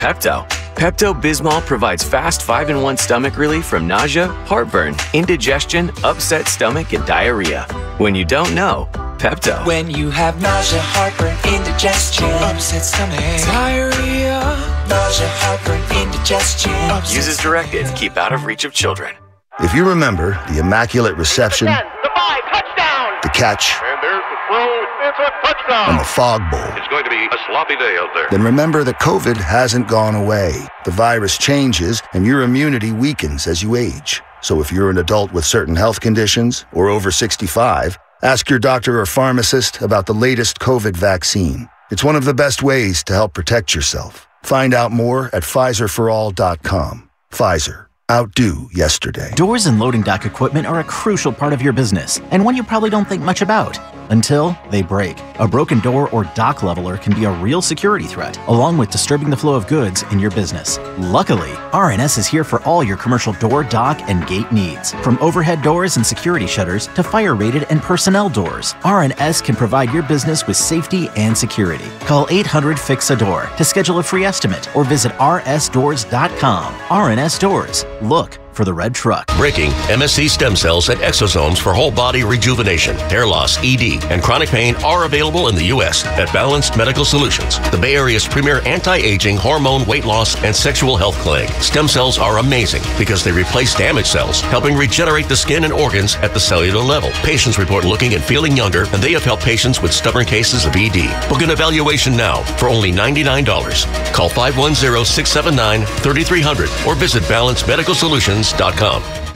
Pepto. Pepto-Bismol provides fast 5-in-1 stomach relief from nausea, heartburn, indigestion, upset stomach, and diarrhea. When you don't know, Pepto. When you have nausea, heartburn, indigestion, upset stomach, diarrhea, nausea, heartburn, indigestion. Use as directed. Keep out of reach of children. If you remember the Immaculate Reception, The 5, touchdown! the catch, And there's the throw. It's a touchdown! and the Fog Bowl, It's going to be a sloppy day out there. then remember that COVID hasn't gone away. The virus changes, and your immunity weakens as you age. So if you're an adult with certain health conditions or over 65, ask your doctor or pharmacist about the latest COVID vaccine. It's one of the best ways to help protect yourself. Find out more at PfizerForAll.com. Pfizer. Outdo yesterday. Doors and loading dock equipment are a crucial part of your business, and one you probably don't think much about until they break. A broken door or dock leveler can be a real security threat, along with disturbing the flow of goods in your business. Luckily, RNS is here for all your commercial door, dock, and gate needs. From overhead doors and security shutters to fire-rated and personnel doors, RNS can provide your business with safety and security. Call 800-FIX-A-DOOR to schedule a free estimate or visit rsdoors.com. RNS Doors. Look for the red truck. Breaking MSC stem cells and exosomes for whole body rejuvenation, hair loss, ED, and chronic pain are available in the U.S. at Balanced Medical Solutions, the Bay Area's premier anti-aging, hormone, weight loss, and sexual health clinic. Stem cells are amazing because they replace damaged cells, helping regenerate the skin and organs at the cellular level. Patients report looking and feeling younger, and they have helped patients with stubborn cases of ED. Book an evaluation now for only $99. Call 510-679-3300 or visit balancedmedicalsolutions.com.